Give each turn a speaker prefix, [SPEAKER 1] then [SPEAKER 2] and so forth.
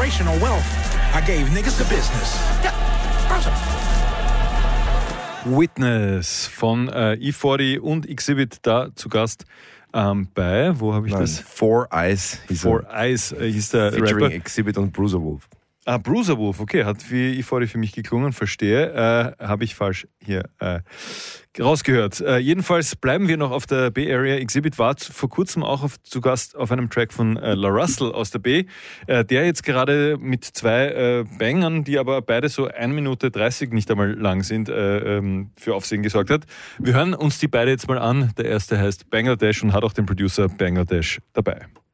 [SPEAKER 1] generational wealth. I gave niggas the business. Ja, also.
[SPEAKER 2] Witness von E40 und Exhibit da zu Gast bei, wo habe ich das?
[SPEAKER 3] Four Eyes.
[SPEAKER 2] Four Eyes hieß der
[SPEAKER 3] featuring
[SPEAKER 2] Rapper.
[SPEAKER 3] Exhibit und Bruiser Wolf.
[SPEAKER 2] Bruiser Wolf, okay, hat wie E40 für mich geklungen, verstehe. Habe ich falsch hier rausgehört. Jedenfalls bleiben wir noch auf der Bay Area. Exhibit war vor kurzem auch zu Gast auf einem Track von La Russell aus der Bay, der jetzt gerade mit 2 Bangern, die aber beide so 1 Minute 30 nicht einmal lang sind, für Aufsehen gesorgt hat. Wir hören uns die beide jetzt mal an. Der erste heißt Bangladesh und hat auch den Producer Bangladesh dabei.